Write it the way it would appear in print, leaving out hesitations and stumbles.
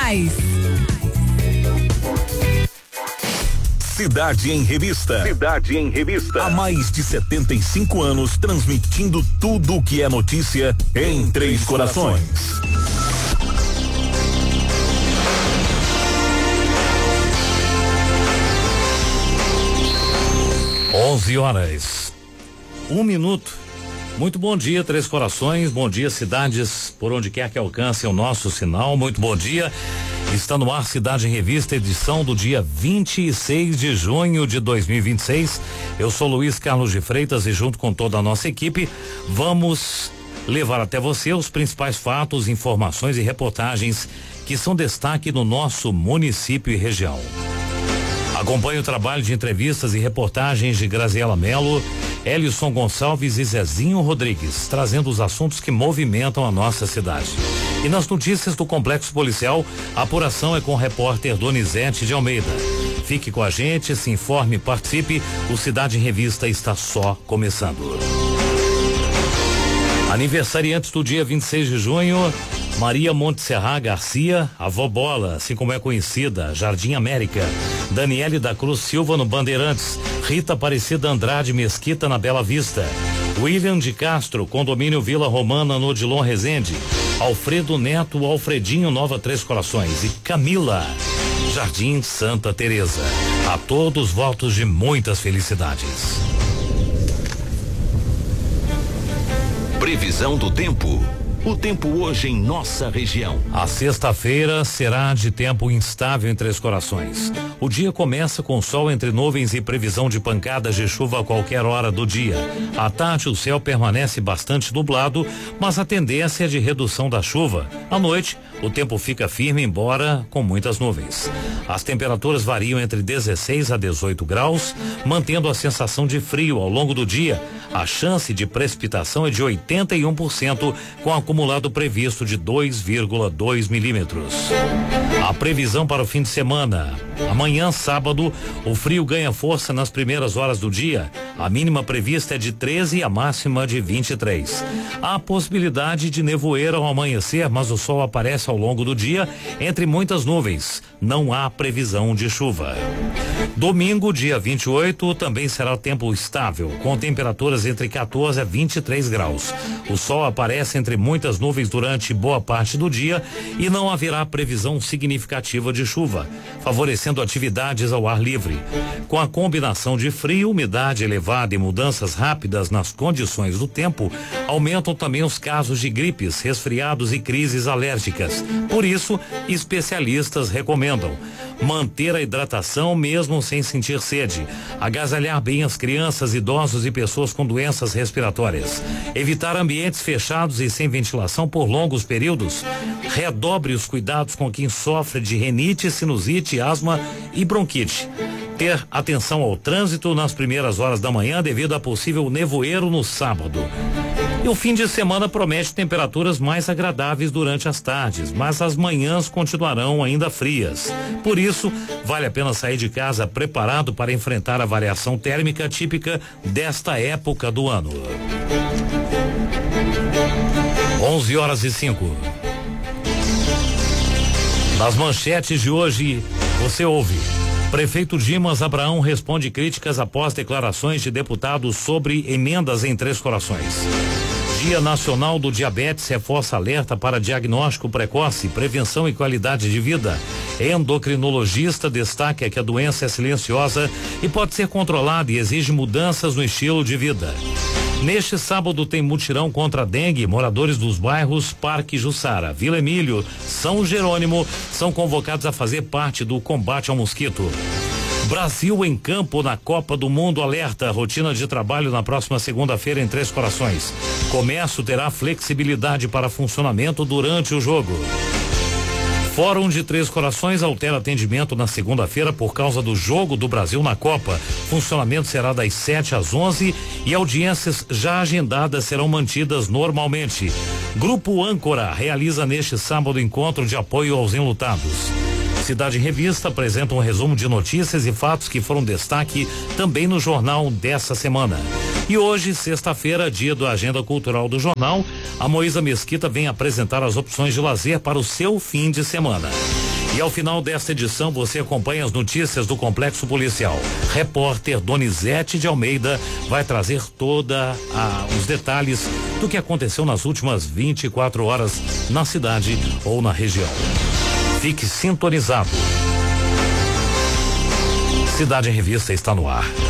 mais. Cidade em Revista. Cidade em Revista. Há mais de 75 anos transmitindo tudo o que é notícia em Três Corações. 11h01. Muito bom dia, Três Corações. Bom dia, cidades, por onde quer que alcancem o nosso sinal. Muito bom dia. Está no ar Cidade em Revista, edição do dia 26 de junho de 2026. Eu sou Luiz Carlos de Freitas e junto com toda a nossa equipe vamos levar até você os principais fatos, informações e reportagens que são destaque no nosso município e região. Acompanhe o trabalho de entrevistas e reportagens de Graziela Melo, Elison Gonçalves e Zezinho Rodrigues, trazendo os assuntos que movimentam a nossa cidade. E nas notícias do Complexo Policial, a apuração é com o repórter Donizete de Almeida. Fique com a gente, se informe e participe. O Cidade em Revista está só começando. Aniversariantes do dia 26 de junho, Maria Montserrat Garcia, a Vobola, assim como é conhecida, Jardim América. Daniele da Cruz Silva no Bandeirantes, Rita Aparecida Andrade Mesquita na Bela Vista, William de Castro, Condomínio Vila Romana no Odilon Rezende, Alfredo Neto, Alfredinho Nova Três Corações e Camila, Jardim Santa Teresa. A todos votos de muitas felicidades. Previsão do tempo. O tempo hoje em nossa região. A sexta-feira será de tempo instável em Três Corações. O dia começa com sol entre nuvens e previsão de pancadas de chuva a qualquer hora do dia. À tarde o céu permanece bastante nublado, mas a tendência é de redução da chuva. À noite, o tempo fica firme, embora com muitas nuvens. As temperaturas variam entre 16 a 18 graus, mantendo a sensação de frio ao longo do dia. A chance de precipitação é de 81%, com acumulado previsto de 2,2 milímetros. A previsão para o fim de semana. Amanhã, sábado, o frio ganha força nas primeiras horas do dia. A mínima prevista é de 13 e a máxima de 23. Há possibilidade de nevoeiro ao amanhecer, mas o sol aparece ao longo do dia entre muitas nuvens. Não há previsão de chuva. Domingo, dia 28, também será tempo estável, com temperaturas entre 14 a 23 graus. O sol aparece entre muitas nuvens durante boa parte do dia e não haverá previsão significativa de chuva, favorecendo atividades ao ar livre. Com a combinação de frio, umidade elevada e mudanças rápidas nas condições do tempo, aumentam também os casos de gripes, resfriados e crises alérgicas. Por isso, especialistas recomendam manter a hidratação mesmo sem sentir sede, agasalhar bem as crianças, idosos e pessoas com doenças respiratórias, evitar ambientes fechados e sem ventilação por longos períodos, redobre os cuidados com quem sofre de rinite, sinusite, asma e bronquite. Ter atenção ao trânsito nas primeiras horas da manhã devido a possível nevoeiro no sábado. E o fim de semana promete temperaturas mais agradáveis durante as tardes, mas as manhãs continuarão ainda frias. Por isso, vale a pena sair de casa preparado para enfrentar a variação térmica típica desta época do ano. 11h05. Nas manchetes de hoje, você ouve: Prefeito Dimas Abraão responde críticas após declarações de deputados sobre emendas em Três Corações. Dia Nacional do Diabetes reforça alerta para diagnóstico precoce, prevenção e qualidade de vida. Endocrinologista destaca que a doença é silenciosa e pode ser controlada e exige mudanças no estilo de vida. Neste sábado tem mutirão contra a dengue. Moradores dos bairros Parque Jussara, Vila Emílio, São Jerônimo são convocados a fazer parte do combate ao mosquito. Brasil em campo na Copa do Mundo alerta. Rotina de trabalho na próxima segunda-feira em Três Corações. Comércio terá flexibilidade para funcionamento durante o jogo. Fórum de Três Corações altera atendimento na segunda-feira por causa do jogo do Brasil na Copa. Funcionamento será das 7 às 11 e audiências já agendadas serão mantidas normalmente. Grupo Âncora realiza neste sábado encontro de apoio aos enlutados. Cidade Revista apresenta um resumo de notícias e fatos que foram destaque também no jornal dessa semana. E hoje, sexta-feira, dia da agenda cultural do jornal, a Moísa Mesquita vem apresentar as opções de lazer para o seu fim de semana. E ao final desta edição você acompanha as notícias do Complexo Policial. Repórter Donizete de Almeida vai trazer os detalhes do que aconteceu nas últimas 24 horas na cidade ou na região. Fique sintonizado. Cidade em Revista está no ar.